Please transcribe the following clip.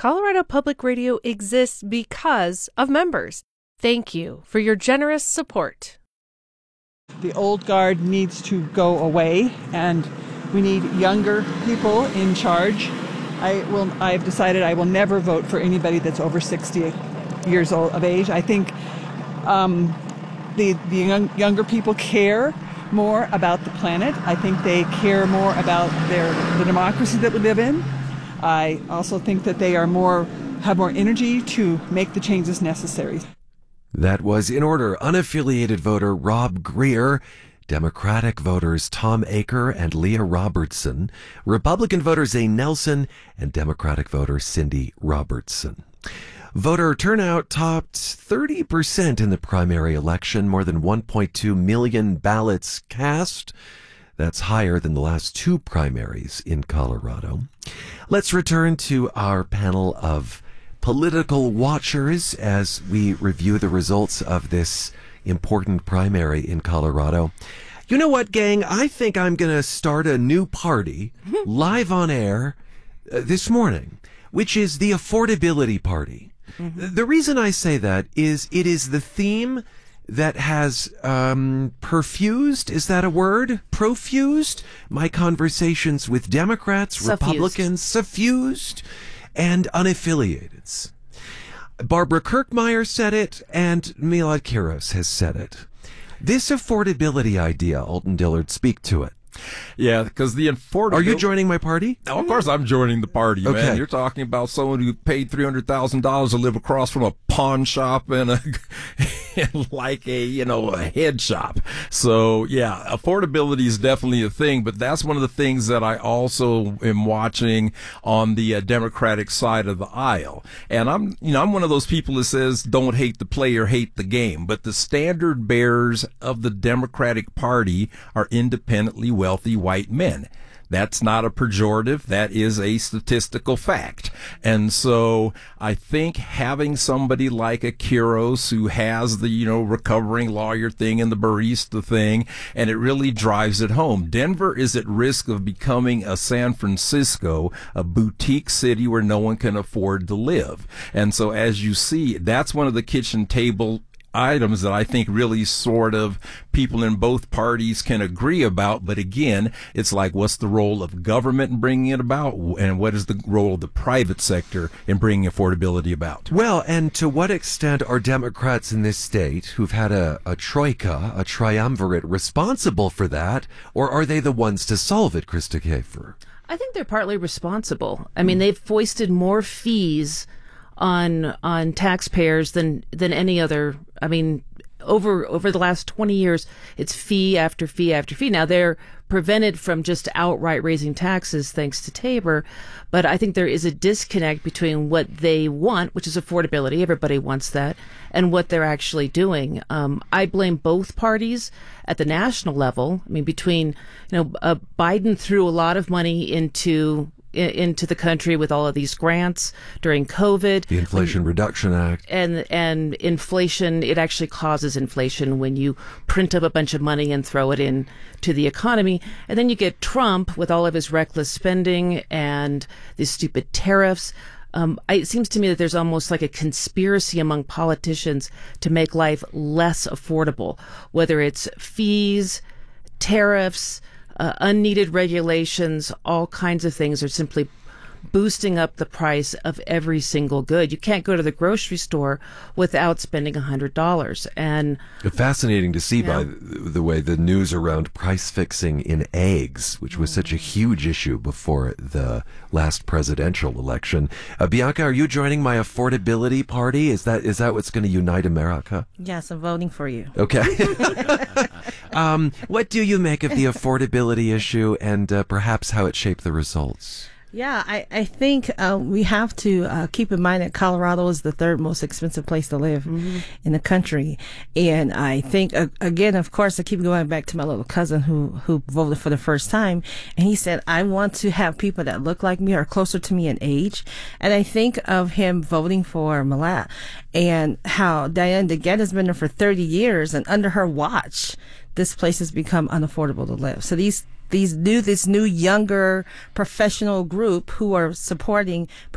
Colorado Public Radio exists because of members. Thank you for your generous support. The old guard needs to go away, and we need younger people in charge. I've decided I will never vote for anybody that's over 60 years old of age. I think the younger people care more about the planet. I think they care more about the democracy that we live in. I also think that they have more energy to make the changes necessary. That was In Order unaffiliated voter Rob Greer, Democratic voters Tom Aker and Leah Robertson, Republican voter Zane Nelson, and Democratic voter Cindy Robertson. Voter turnout topped 30% in the primary election, more than 1.2 million ballots cast. That's higher than the last two primaries in Colorado. Let's return to our panel of political watchers as we review the results of this important primary in Colorado. You know what, gang? I think I'm going to start a new party live on air this morning, which is the Affordability Party. Mm-hmm. The reason I say that is it is the theme that has perfused, is that a word? Profused? My conversations with Democrats, Republicans, suffused, and unaffiliateds. Barbara Kirkmeyer said it, and Milad Kiros has said it. This affordability idea, Alton Dillard, speak to it. Yeah, because the affordability... Are you joining my party? Oh, of course I'm joining the party, okay. Man. You're talking about someone who paid $300,000 to live across from a pawn shop and a head shop. So, yeah, affordability is definitely a thing, but that's one of the things that I also am watching on the Democratic side of the aisle. And I'm one of those people that says don't hate the player, hate the game. But the standard bearers of the Democratic Party are independently wealthy white men. That's not a pejorative. That is a statistical fact. And so I think having somebody like a Kiros who has the, recovering lawyer thing and the barista thing, and it really drives it home. Denver is at risk of becoming a San Francisco, a boutique city where no one can afford to live. And so as you see, that's one of the kitchen table items that I think really sort of people in both parties can agree about. But again, it's like, what's the role of government in bringing it about? And what is the role of the private sector in bringing affordability about? Well, and to what extent are Democrats in this state who've had a troika, a triumvirate, responsible for that? Or are they the ones to solve it, Krista Kafer? I think they're partly responsible. I mean, they've foisted more fees on taxpayers than any other. I mean, over the last 20 years, it's fee after fee after fee. Now they're prevented from just outright raising taxes thanks to Tabor, but I think there is a disconnect between what they want, which is affordability. Everybody wants that, and what they're actually doing. I blame both parties at the national level. I mean, between Biden threw a lot of money into the country with all of these grants during COVID. The Inflation Reduction Act. And inflation, it actually causes inflation when you print up a bunch of money and throw it in to the economy. And then you get Trump with all of his reckless spending and these stupid tariffs. It seems to me that there's almost like a conspiracy among politicians to make life less affordable, whether it's fees, tariffs, unneeded regulations, all kinds of things are simply boosting up the price of every single good. You can't go to the grocery store without spending $100. And fascinating to see, by the way, the news around price fixing in eggs, which was such a huge issue before the last presidential election. Bianca, are you joining my affordability party? Is that what's going to unite America? Yes, I'm voting for you. Okay. What do you make of the affordability issue and perhaps how it shaped the results? Yeah, I think we have to keep in mind that Colorado is the third most expensive place to live in the country. And I think, again, of course, I keep going back to my little cousin who voted for the first time. And he said, I want to have people that look like me or closer to me in age. And I think of him voting for Milad and how Diane DeGette has been there for 30 years. And under her watch, this place has become unaffordable to live. So this new younger professional group who are supporting